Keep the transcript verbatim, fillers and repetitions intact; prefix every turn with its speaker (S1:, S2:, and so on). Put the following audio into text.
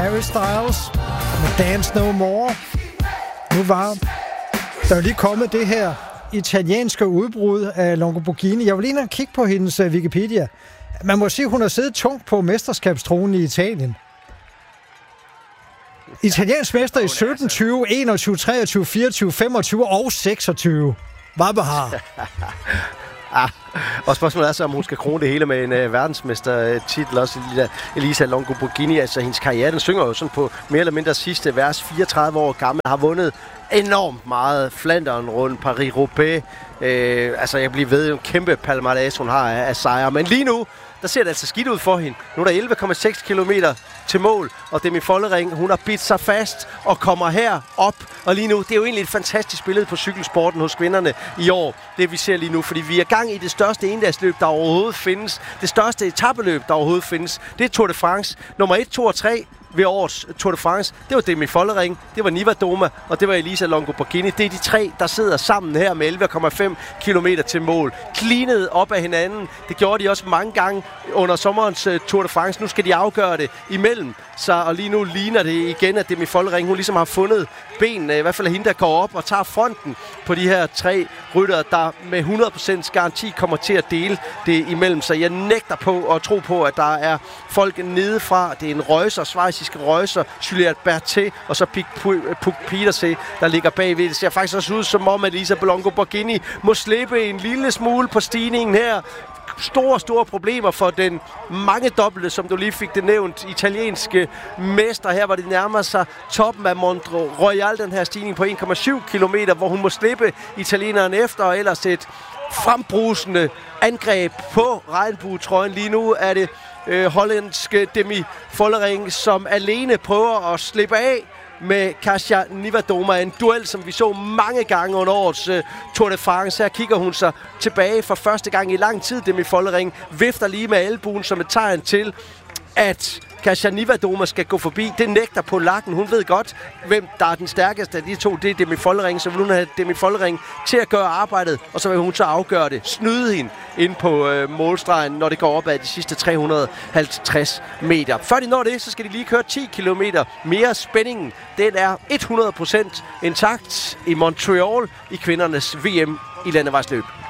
S1: Harry Styles med Dance No More. Nu var der jo lige kommet det her italienske udbrud af Longoborghini. Jeg vil lige kigge på hendes uh, Wikipedia. Man må sige, hun har siddet tungt på mesterskabstronen i Italien. Italiensk mester i sytten, tyve, enogtyve, treogtyve, fireogtyve, femogtyve og seksogtyve. Hvad behar?
S2: Ah, og spørgsmålet er så, om hun skal krone det hele med en uh, verdensmestertitel, også Elisa Longoborghini. Altså, hendes karriere, den synger jo sådan på mere eller mindre sidste vers. fireogtredive år gammel, har vundet enormt meget. Flandern rundt, Paris-Roubaix. Øh, altså, jeg bliver ved, en kæmpe palmarès, hun har af, af sejre. Men lige nu, der ser det altså skidt ud for hende. Nu er der elleve komma seks kilometer til mål, og Demi Follering, hun har bidt sig fast og kommer her op. Og lige nu, det er jo egentlig et fantastisk billede på cykelsporten hos kvinderne i år, det vi ser lige nu, fordi vi er gang i det største endagsløb, der overhovedet findes. Det største etapeløb, der overhovedet findes. Det er Tour de France. Nummer et, to og tre ved årets Tour de France, det var Demi Follering, det var Nivadoma, og det var Elisa Longoborghini. Det er de tre, der sidder sammen her med elleve komma fem kilometer til mål. Cleanet op af hinanden. Det gjorde de også mange gange under sommerens uh, Tour de France. Nu skal de afgøre det imellem sig, og lige nu ligner det igen, at Demi Follering, hun ligesom har fundet benene, i hvert fald hende, der går op og tager fronten på de her tre ryttere, der med hundrede procent garanti kommer til at dele det imellem sig. Jeg nægter på at tro på, at der er folk nedefra. Det er en røjser, schweiziske røjser, Juliette Berthet og så Puk Pieterse, der ligger bagved. Det ser faktisk også ud som om, at Elisa Longoborghini må slippe en lille smule på stigningen her. Store, store problemer for den mange dobbelte, som du lige fik det nævnt, italienske mester. Her var det nærmer sig toppen af Mont Royal, den her stigning på en komma syv kilometer, hvor hun må slippe italieneren efter, og ellers et frembrusende angreb på regnbuetrøjen. Lige nu er det øh, hollandske Demi Follering, som alene prøver at slippe af med Kasia Nivadoma. En duel, som vi så mange gange under årets uh, Tour de France. Her kigger hun sig tilbage for første gang i lang tid. Demi Follering vifter lige med albuen som et tegn til, at Kasia Nivadoma skal gå forbi. Det nægter på lakken. Hun ved godt, hvem der er den stærkeste af de to. Det er Demi Follering. Så vil hun have Demi Follering til at gøre arbejdet, og så vil hun så afgøre det. Snyde hende ind på øh, målstregen, når det går op ad de sidste tre hundrede og halvtreds meter. Før de når det, så skal de lige køre ti kilometer mere. Spændingen, den er hundrede procent intakt i Montreal i kvindernes V M i landevejsløb.